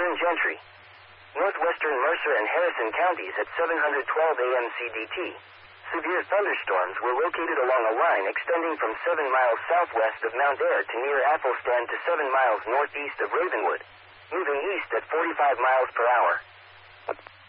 Southern Gentry. Northwestern Mercer and Harrison counties at 712 AM CDT. Severe thunderstorms were located along a line extending from 7 miles southwest of Mount Ayr to near Athelstan to 7 miles northeast of Ravenwood, moving east at 45 miles per hour.